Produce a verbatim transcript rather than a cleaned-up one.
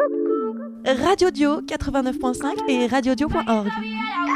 Radio Dio quatre-vingt-neuf point cinq et radiodio point org.